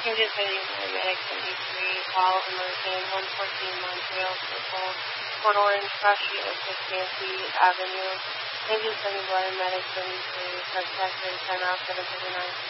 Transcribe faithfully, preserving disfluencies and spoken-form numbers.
Kansas City, Paramedic seventy-three, call emerging, one fourteen Montreal Circle, Port Orange, cross street of Fifteenth Avenue, Kansas City, Paramedic seventy-three, suspect thirty-seven out, seven thirty-nine.